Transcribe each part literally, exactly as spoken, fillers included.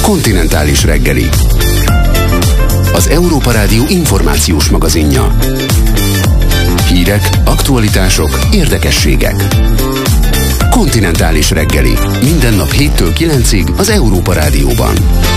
Kontinentális reggeli. Az Európa Rádió információs magazinja. Hírek, aktualitások, érdekességek. Kontinentális reggeli. Minden nap héttől kilencig az Európa Rádióban.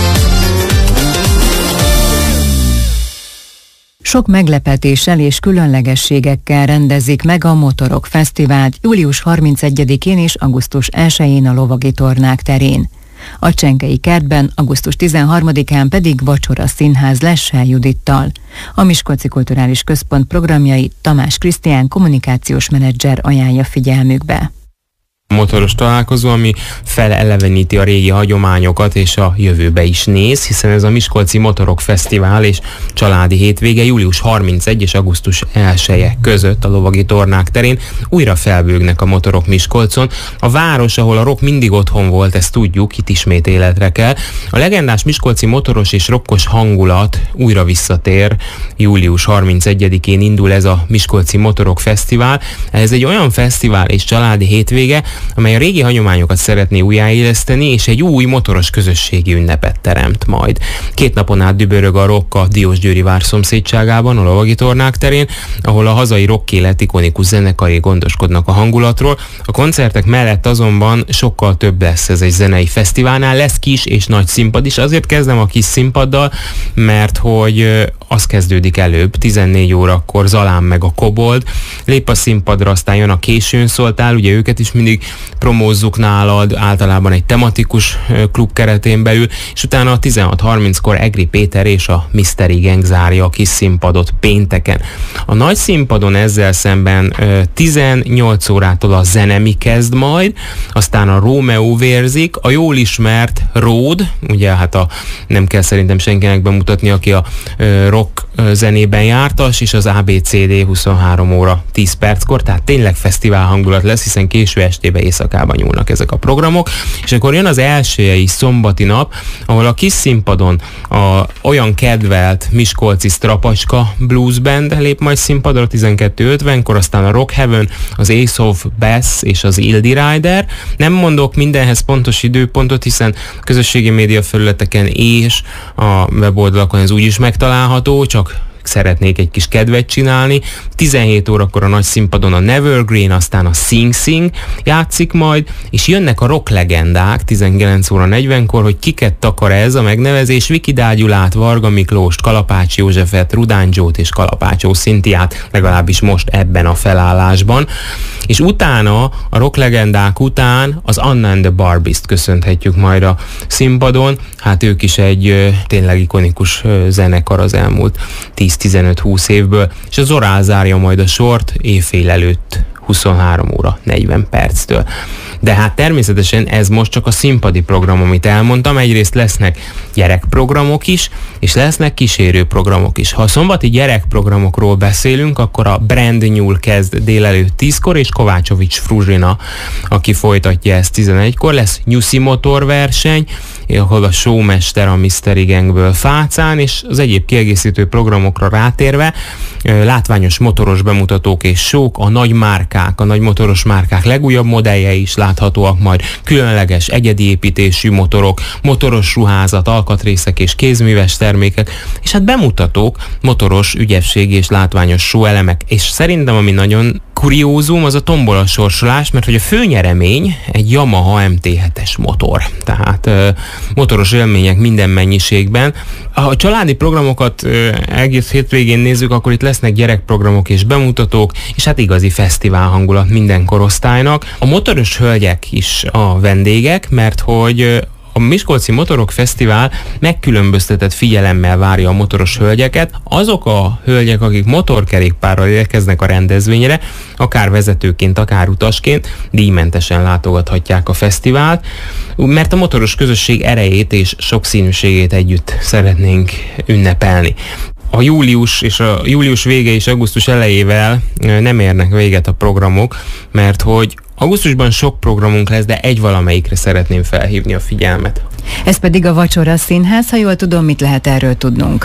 Sok meglepetéssel és különlegességekkel rendezik meg a Motorok Fesztivált július harmincegyedikén és augusztus elsején a Lovagi Tornák terén. A Csenkei Kertben augusztus tizenharmadikán pedig vacsora színház Lessel Judittal. A Miskolci Kulturális Központ programjait Tamás Krisztián kommunikációs menedzser ajánlja figyelmükbe. Motoros találkozó, ami feleleveníti a régi hagyományokat és a jövőbe is néz, hiszen ez a Miskolci Motorok Fesztivál és családi hétvége július harmincegyedike és augusztus elseje között a Lovagi Tornák terén újra felbőgnek a motorok Miskolcon. A város, ahol a rock mindig otthon volt, ezt tudjuk, itt ismét életre kell. A legendás miskolci motoros és rokkos hangulat újra visszatér. július harmincegyedikén indul ez a Miskolci Motorok Fesztivál. Ez egy olyan fesztivál és családi hétvége, amely a régi hagyományokat szeretné újjáéleszteni, és egy új motoros közösségi ünnepet teremt majd. Két napon át dübörög a rock a Diósgyőri vár szomszédságában, a Lovagi Tornák terén, ahol a hazai rockélet ikonikus zenekarai gondoskodnak a hangulatról. A koncertek mellett azonban sokkal több lesz ez egy zenei fesztiválnál, lesz kis és nagy színpad is. Azért kezdem a kis színpaddal, mert hogy az kezdődik előbb, tizennégy órakor Zalán meg a Kobold lép a színpadra, aztán jön a Későn szóltál, ugye őket is mindig promózzuk nálad, általában egy tematikus klub keretén belül, és utána a tizenhat harminckor Egri Péter és a Mystery Gang zárja a kis színpadot pénteken. A nagy színpadon ezzel szemben tizennyolc órától a Zenemi kezd majd, aztán a Rómeó vérzik, a jól ismert Ród, ugye hát a, nem kell szerintem senkinek bemutatni, aki a rock zenében jártas, és az á bé cé dé huszonhárom óra tíz perckor, tehát tényleg fesztivál hangulat lesz, hiszen késő estébe éjszakában nyúlnak ezek a programok, és akkor jön az elsőjei szombati nap, ahol a kis színpadon a olyan kedvelt miskolci Strapacska Blues Band lép majd színpadra tizenkettő ötvenkor, aztán a Rock Heaven, az Ace of Bass és az Ildi Rider. Nem mondok mindenhez pontos időpontot, hiszen közösségi média felületeken és a weboldalakon ez úgyis megtalálható, csak szeretnék egy kis kedvet csinálni. tizenhét órakor a nagy színpadon a Nevergreen, aztán a Sing Sing játszik majd, és jönnek a rock legendák tizenkilenc óra negyvenkor, hogy kiket takar ez a megnevezés: Viki Dágyulát, Varga Miklóst, Kalapács Józsefet, Rudán Zsót és Kalapácsó Szintiát, legalábbis most ebben a felállásban. És utána, a rock legendák után az Anna and the Barbies-t köszönhetjük majd a színpadon. Hát ők is egy ö, tényleg ikonikus ö, zenekar az elmúlt tíz-tizenöt-húsz évből, és az Zorál zárja majd a sort éjfél előtt huszonhárom óra negyven perctől. De hát természetesen ez most csak a színpadi program, amit elmondtam. Egyrészt lesznek gyerekprogramok is, és lesznek kísérőprogramok is. Ha a szombati gyerekprogramokról beszélünk, akkor a Brand New kezd délelőtt tízkor, és Kovácsovics Fruzsina, aki folytatja ezt tizenegykor. Lesz nyuszi motorverseny, ahol a showmester a Mystery Gangből Fácán, és az egyéb kiegészítő programokra rátérve látványos motoros bemutatók és show-k, a nagy márkák, a nagy motoros márkák legújabb modelljei is láthatóak majd, különleges egyedi építésű motorok, motoros ruházat, alkatrészek és kézműves termékek, és hát bemutatók, motoros ügyességi és látványos show elemek. És szerintem, ami nagyon kuriózum, az a tombola sorsolás, mert hogy a főnyeremény egy Yamaha em té hetes motor. Tehát ö, motoros élmények minden mennyiségben. Ha a családi programokat ö, egész hétvégén nézzük, akkor itt lesznek gyerekprogramok és bemutatók, és hát igazi fesztivál hangulat minden korosztálynak. A motoros hölgyek is a vendégek, mert hogy ö, a Miskolci Motorok Fesztivál megkülönböztetett figyelemmel várja a motoros hölgyeket. Azok a hölgyek, akik motorkerékpárral érkeznek a rendezvényre, akár vezetőként, akár utasként, díjmentesen látogathatják a fesztivált, mert a motoros közösség erejét és sokszínűségét együtt szeretnénk ünnepelni. A július és a július vége és augusztus elejével nem érnek véget a programok, mert hogy augusztusban sok programunk lesz, de egy valamelyikre szeretném felhívni a figyelmet. Ez pedig a Vacsora Színház, ha jól tudom, mit lehet erről tudnunk?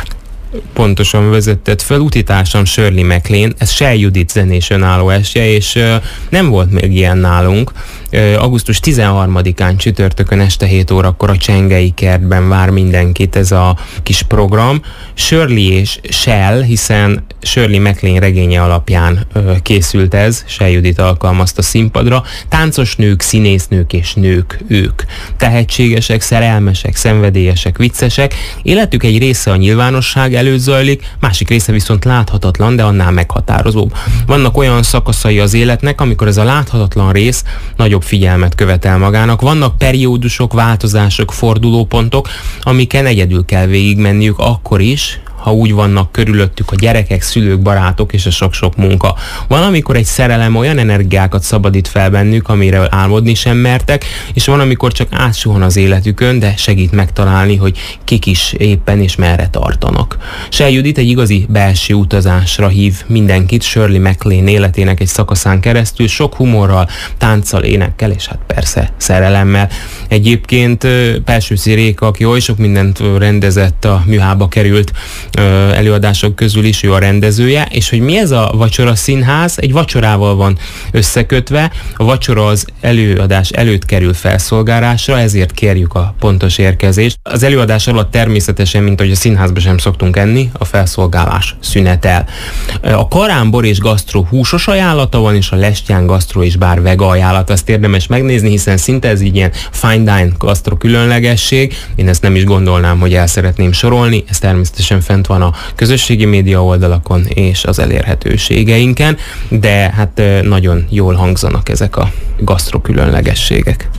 pontosan vezetted fel, utitársam Shirley MacLaine, ez Sel Judit zenés önálló estje, és uh, nem volt még ilyen nálunk. Uh, augusztus tizenharmadikán csütörtökön este hét órakor a Csengei Kertben vár mindenkit ez a kis program. Shirley és Sel, hiszen Shirley MacLaine regénye alapján uh, készült ez, Sel Judit alkalmazta színpadra. Táncos nők, színésznők és nők ők. Tehetségesek, szerelmesek, szenvedélyesek, viccesek. Életük egy része a nyilvánosság előtt zajlik, másik része viszont láthatatlan, de annál meghatározóbb. Vannak olyan szakaszai az életnek, amikor ez a láthatatlan rész nagyobb figyelmet követel magának. Vannak periódusok, változások, fordulópontok, amiken egyedül kell végigmenniük akkor is, ha úgy vannak körülöttük a gyerekek, szülők, barátok és a sok-sok munka. Van, amikor egy szerelem olyan energiákat szabadít fel bennük, amiről álmodni sem mertek, és van, amikor csak átsuhan az életükön, de segít megtalálni, hogy kik is éppen és merre tartanak. Sel Judit egy igazi belső utazásra hív mindenkit Shirley MacLaine életének egy szakaszán keresztül, sok humorral, tánccal, énekkel, és hát persze szerelemmel. Egyébként Pelsőci Réka, aki oly sok mindent rendezett, a műhába került előadások közül is ő a rendezője, és hogy mi ez a vacsora színház, egy vacsorával van összekötve, a vacsora az előadás előtt kerül felszolgálásra, ezért kérjük a pontos érkezést. Az előadás alatt természetesen, mint ahogy a színházban sem szoktunk enni, a felszolgálás szünetel. A karánbor és gasztró húsos ajánlata van, és a Lestján gasztró és bár vega ajánlat, azt érdemes megnézni, hiszen szinte ez így ilyen fine dine gasztró különlegesség. Én ezt nem is gondolnám, hogy el szeretném sorolni, ez természetesen fent van a közösségi média oldalakon és az elérhetőségeinken, de hát nagyon jól hangzanak ezek a gasztro különlegességek.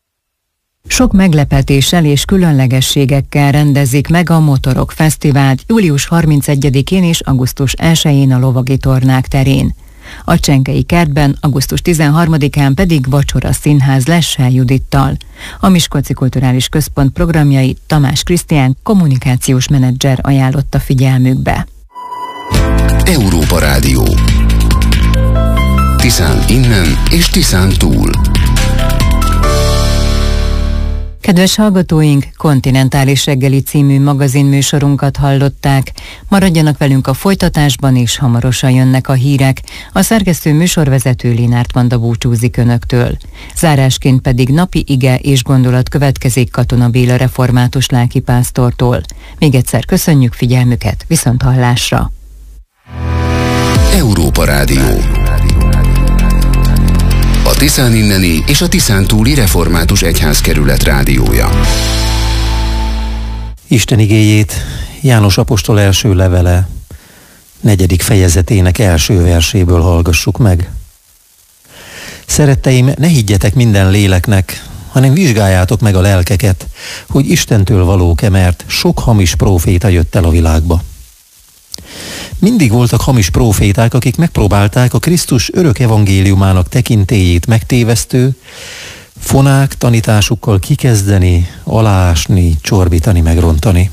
Sok meglepetéssel és különlegességekkel rendezik meg a Motorok Fesztivált július harmincegyedikén és augusztus elsején a Lovagi Tornák terén. A Csengei Kertben augusztus tizenharmadikán pedig vacsora színház lesz Sel Judittal. A Miskolci Kulturális Központ programjait Tamás Krisztián kommunikációs menedzser ajánlotta figyelmükbe. Európa Rádió. Tiszán innen és Tiszán túl. Kedves hallgatóink, Kontinentális reggeli című magazinműsorunkat hallották. Maradjanak velünk a folytatásban, és hamarosan jönnek a hírek. A szerkesztő műsorvezető Linárt Manda búcsúzik önöktől. Zárásként pedig napi ige és gondolat következik Katona Béla református lelkipásztortól. Még egyszer köszönjük figyelmüket, viszont hallásra! Európa Rádió. A Tiszán inneni és a Tiszán túli református egyházkerület rádiója. Isten igéjét János apostol első levele negyedik fejezetének első verséből hallgassuk meg. Szeretteim, ne higgyetek minden léleknek, hanem vizsgáljátok meg a lelkeket, hogy Istentől valók-e, mert sok hamis próféta jött el a világba. Mindig voltak hamis próféták, akik megpróbálták a Krisztus örök evangéliumának tekintélyét megtévesztő, fonák tanításukkal kikezdeni, aláásni, csorbítani, megrontani.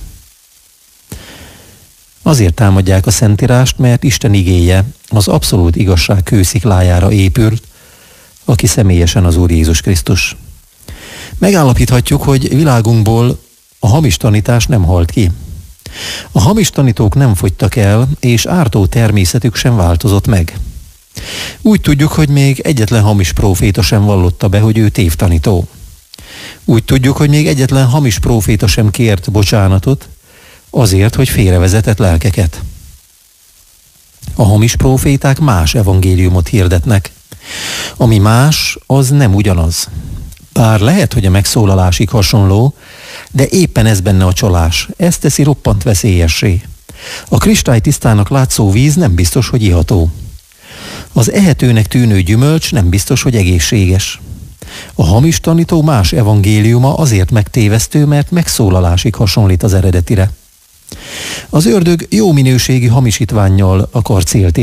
Azért támadják a Szentírást, mert Isten igéje az abszolút igazság kősziklájára épült, aki személyesen az Úr Jézus Krisztus. Megállapíthatjuk, hogy világunkból a hamis tanítás nem halt ki. A hamis tanítók nem fogytak el, és ártó természetük sem változott meg. Úgy tudjuk, hogy még egyetlen hamis próféta sem vallotta be, hogy ő tévtanító. Úgy tudjuk, hogy még egyetlen hamis próféta sem kért bocsánatot, azért, hogy félrevezetett lelkeket. A hamis próféták más evangéliumot hirdetnek. Ami más, az nem ugyanaz. Bár lehet, hogy a megszólalásig hasonló, de éppen ez benne a csalás. Ez teszi roppant veszélyessé. A kristálytisztának látszó víz nem biztos, hogy iható. Az ehetőnek tűnő gyümölcs nem biztos, hogy egészséges. A hamis tanító más evangéliuma azért megtévesztő, mert megszólalásig hasonlít az eredetire. Az ördög jó minőségi hamisítvánnyal akar célt